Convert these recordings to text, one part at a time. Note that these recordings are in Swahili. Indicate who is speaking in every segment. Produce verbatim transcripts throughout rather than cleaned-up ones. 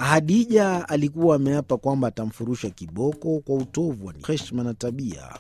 Speaker 1: Hadija alikuwa ameapa kwamba atamfurusha kiboko kwa utovu wa heshima na tabia.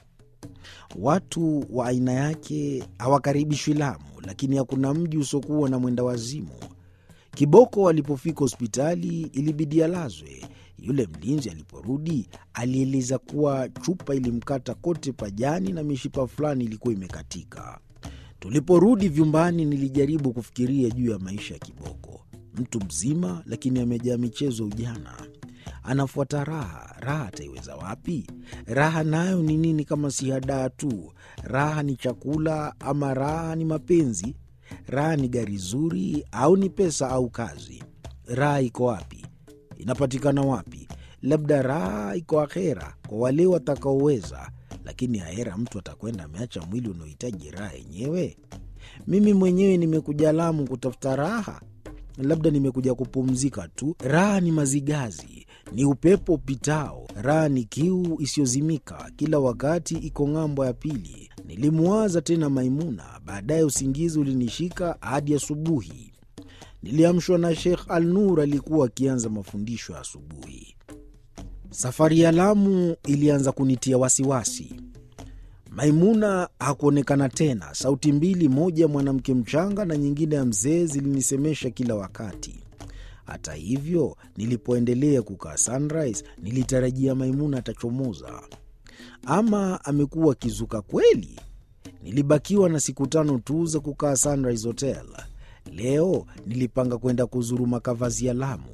Speaker 1: Watu wa aina yake hawakaribishwi Lamu, lakini hakuna mji usiokuwa na mwenda wazimu. Kiboko alipofika hospitali ilibidi alazwe. Yule mlinzi aliporudi alieleza kuwa chupa ilimkata kote pajani na mishipa fulani ilikuwa imekatika. Tuliporudi vyumbani nilijaribu kufikiria juu ya maisha ya Kiboko. Mtu mzima lakini amejaa michezo ujana. Anafuata raha. Raha ataiweza wapi? Raha nayo ni nini kama si hadaa tu? Raha ni chakula ama raha ni mapenzi? Raha ni gari zuri au ni pesa au kazi? Raha iko wapi? Inapatikana wapi? Labda raha iko akhera kwa wale watakaoweza, lakini ahera mtu atakwenda ameacha mwili unaohitaji raha yenyewe. Mimi mwenyewe nimekuja Lamu kutafuta raha, labda nimekuja kupumzika tu. Raha ni mazigazi, ni upepo pitao. Raha ni kiu isiyozimika, kila wakati iko ng'ambo ya pili. Nilimuwaza tena Maimuna, baadaye usingizi ulinishika hadi asubuhi. Niliamshwa na Sheikh Al-Nur, alikuwa akianza mafundisho ya asubuhi. Safari ya Lamu ilianza kunitia wasiwasi. Maimuna hakuonekana tena. Sauti mbili, moja mwanamke mchanga na nyingine ya mzee, zilinisemesha kila wakati. Hata hivyo, nilipoendelea kukaa Sunrise, nilitarajia Maimuna atachomoza. Ama amekuwa kizuka kweli? Nilibakiwa na siku tano tu za kukaa Sunrise Hotel. Leo nilipanga kwenda kuzuru makavazi ya Lamu.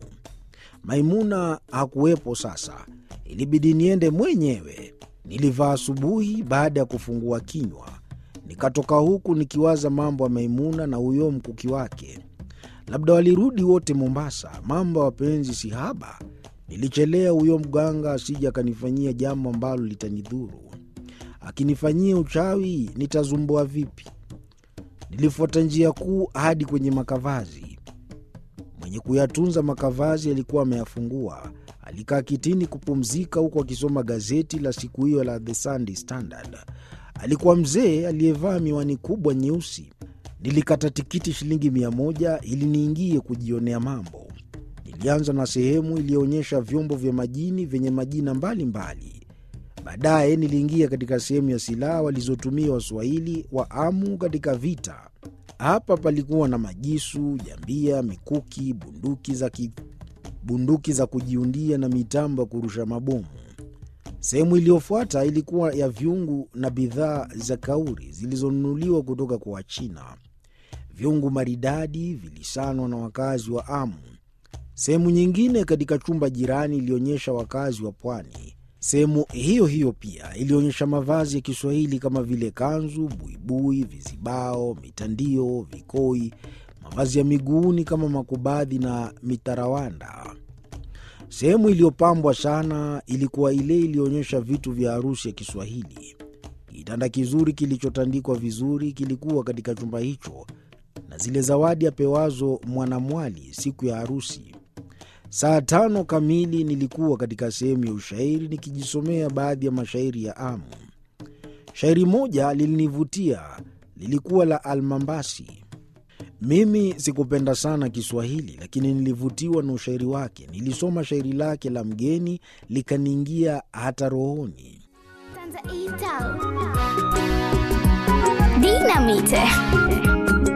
Speaker 1: Maimuna hakuwepo sasa. Ilibidi niende mwenyewe. Nilivaa asubuhi baada ya kufungua kinywa. Nikatoka huku nikiwaza mambo ya Maimuna na huyo mkuki wake. Labda walirudi wote Mombasa. Mambo ya wapenzi si haba. Nilichelea huyo mganga asije akanifanyia jambo ambalo litanidhuru. Akinifanyia uchawi nitazumbua vipi? Nilifuata njia kuu hadi kwenye makavazi. Mwenye kuyatunza makavazi alikuwa ameyafungua. Alikaa kitini kupumzika huku akisoma gazeti la siku hiyo la The Sunday Standard. Alikuwa mzee aliyevaa miwani kubwa nyeusi. Nilikata tikiti shilingi mia moja ili niingie kujionea mambo. Nilianza na sehemu iliyoonyesha vyombo vya majini vyenye majina mbalimbali. Baadaye niliingia katika sehemu ya silaha walizotumia Waswahili wa Amu katika vita. Hapa palikuwa na majisu, jambia, mikuki, bunduki za ki... bunduki za kujiundia na mitambo ya kurusha mabomu. Sehemu iliyofuata ilikuwa ya viungu na bidhaa za kauri zilizonunuliwa kutoka kwa Wachina. Viungu maridadi vilisanwa na wakazi wa Amu. Sehemu nyingine katika chumba jirani ilionyesha wakazi wa pwani. Sehemu hiyo hiyo pia ilionyesha mavazi ya Kiswahili kama vile kanzu, buibui, vizibao, mitandio, vikoi, mavazi ya miguuni kama makubadhi na mitarawanda. Sehemu iliyopambwa sana ilikuwa ile ilionyesha vitu vya harusi ya Kiswahili. Kitanda kizuri kilichotandikwa vizuri kilikuwa katika chumba hicho, na zile zawadi apewazo mwanamwali siku ya harusi. Saa tano kamili nilikuwa katika sehemu ya ushairi nikijisomea baadhi ya mashairi ya Amu. Shairi moja lilinivutia, lilikuwa la Al-Mambasi. Mimi sikupenda sana Kiswahili, lakini nilivutiwa na ushairi wake. Nilisoma shairi lake la mgeni likaniingia hata rohoni.
Speaker 2: Dinamite.